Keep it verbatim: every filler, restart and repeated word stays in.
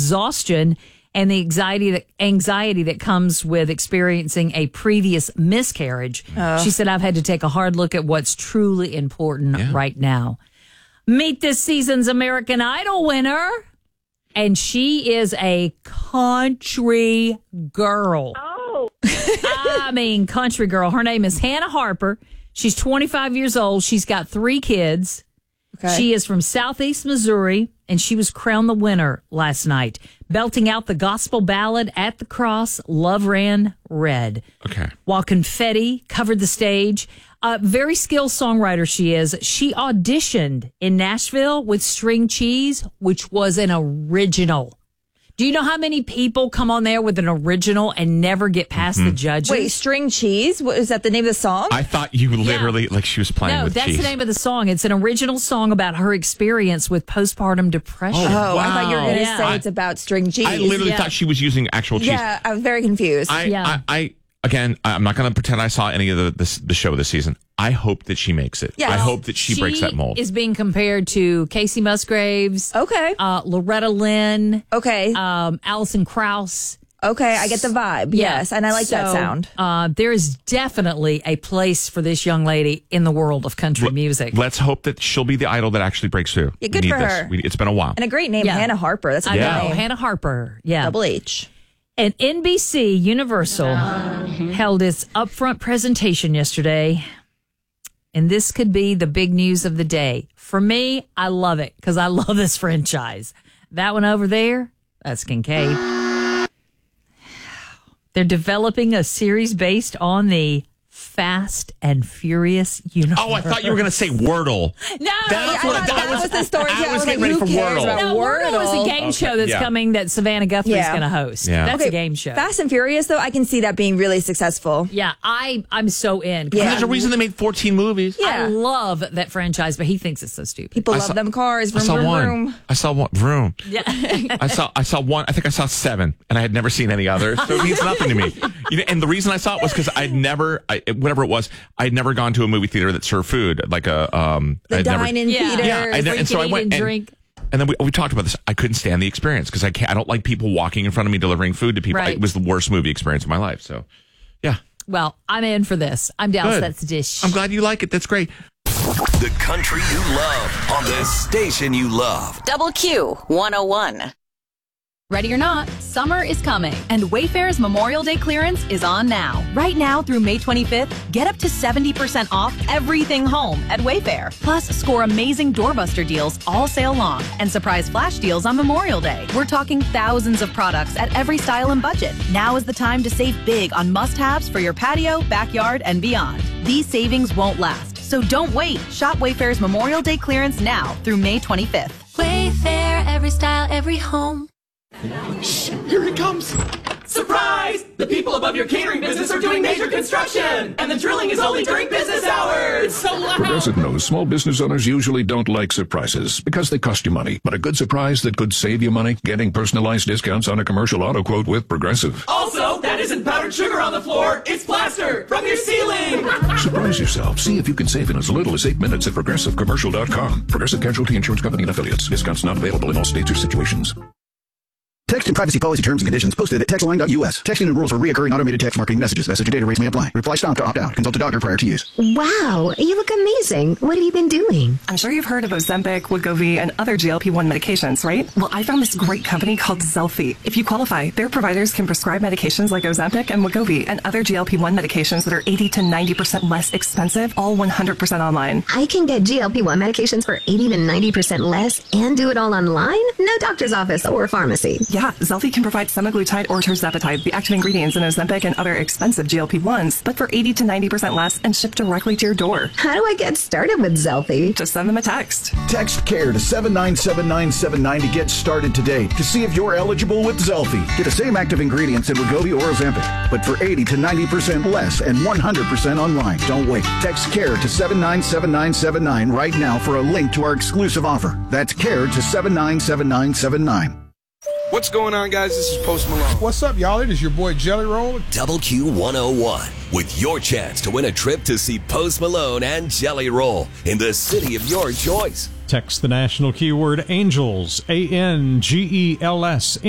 exhaustion and the anxiety that, anxiety that comes with experiencing a previous miscarriage. Oh. She said, I've had to take a hard look at what's truly important Yeah. right now. Meet this season's American Idol winner. And she is a country girl. Oh. I mean, country girl. Her name is Hannah Harper. She's twenty-five years old. She's got three kids. Okay. She is from Southeast Missouri, and she was crowned the winner last night, belting out the gospel ballad At the Cross, Love Ran Red. Okay. While confetti covered the stage. A very skilled songwriter she is. She auditioned in Nashville with String Cheese, which was an original. Do you know how many people come on there with an original and never get past Mm-hmm. the judges? Wait, String Cheese? What, is that the name of the song? I thought you literally, like she was playing No, with that's cheese. the name of the song. It's an original song about her experience with postpartum depression. oh, I thought you were going to Yeah. say I- it's about String Cheese. I literally Yeah. thought she was using actual cheese. Yeah, I was very confused. I, Yeah. I, I, again, I'm not going to pretend I saw any of the, the the show this season. I hope that she makes it. Yeah. I hope that she, breaks that mold. Is being compared to Casey Musgraves, okay. uh, Loretta Lynn, okay. um, Alison Krauss. okay, I get the vibe. Yes, and I like that So, sound. Uh, there is definitely a place for this young lady in the world of country music. Let's hope that she'll be the idol that actually breaks through. Yeah, We good need for this. her. We, it's been a while. And a great name, Yeah. Hannah Harper. That's a I good know, name. Hannah Harper. Yeah. Double H. And N B C Universal held its upfront presentation yesterday. And this could be the big news of the day. For me, I love it because I love this franchise. That one over there, that's Kincaid. They're developing a series based on the Fast and Furious universe. Oh, I thought you were going to say Wordle. No, That's I what thought I, that was. was the story. I I was was getting like, ready for who cares Wordle. about No, Wordle is a game Okay, show that's yeah. coming that Savannah Guthrie's Yeah. going to host. Yeah. That's Okay, a game show. Fast and Furious, though, I can see that being really successful. Yeah, I, I'm so in. Yeah. There's a reason they made fourteen movies. Yeah. I love that franchise, but he thinks it's so stupid. People I love saw- them cars. I Vroom, saw vroom, one. vroom. I saw one. Vroom. Yeah. I saw. I saw one. I think I saw seven, and I had never seen any others. So it means nothing to me. You know, and the reason I saw it was because I'd never, I, whatever it was, I'd never gone to a movie theater that served food, like a um. The I'd never, dine-in Yeah. theaters. Yeah, I Where and you so can I eat went and and, drink. and then we, we talked about this. I couldn't stand the experience because I can't. I don't like people walking in front of me delivering food to people. Right. It was the worst movie experience of my life. So, yeah, Well, I'm in for this. I'm down. Good. That's the dish. I'm glad you like it. That's great. The country you love on the station you love. Double Q one oh one. Ready or not, summer is coming, and Wayfair's Memorial Day clearance is on now. Right now through May twenty-fifth, get up to seventy percent off everything home at Wayfair. Plus, score amazing doorbuster deals all sale long and surprise flash deals on Memorial Day. We're talking thousands of products at every style and budget. Now is the time to save big on must-haves for your patio, backyard, and beyond. These savings won't last, so don't wait. Shop Wayfair's Memorial Day clearance now through May twenty-fifth. Wayfair, every style, every home. Here it comes! Surprise! The people above your catering business are doing major construction! And the drilling is only during business hours! So loud! Progressive knows small business owners usually don't like surprises because they cost you money. But a good surprise that could save you money, getting personalized discounts on a commercial auto quote with Progressive. Also, that isn't powdered sugar on the floor, it's plaster from your ceiling! Surprise yourself. See if you can save in as little as eight minutes at progressive commercial dot com. Progressive Casualty Insurance Company and Affiliates. Discounts not available in all states or situations. Text and privacy policy terms and conditions posted at text line dot U S. Texting and rules for reoccurring automated text marketing messages. Message and data rates may apply. Reply stop to opt out. Consult a doctor prior to use. Wow, you look amazing. What have you been doing? I'm sure you've heard of Ozempic, Wegovy, and other G L P one medications, right? Well, I found this great company called Zelfie. If you qualify, their providers can prescribe medications like Ozempic and Wegovy and other G L P one medications that are eighty to ninety percent less expensive, all one hundred percent online. I can get G L P one medications for eighty to ninety percent less and do it all online? No doctor's office or pharmacy. Yeah, Zelfie can provide semaglutide or tirzepatide, the active ingredients in Ozempic and other expensive G L P ones, but for eighty to ninety percent less and shipped directly to your door. How do I get started with Zelfie? Just send them a text. Text CARE to seven nine seven nine seven nine to get started today to see if you're eligible with Zelfie. Get the same active ingredients in Wegovy or Ozempic, but for eighty to ninety percent less and one hundred percent online. Don't wait. Text CARE to seven nine seven nine seven nine right now for a link to our exclusive offer. That's CARE to seven nine seven nine seven nine. What's going on, guys? This is Post Malone. What's up, y'all? It is your boy Jelly Roll. Double Q one oh one with your chance to win a trip to see Post Malone and Jelly Roll in the city of your choice. Text the national keyword ANGELS, A N G E L S.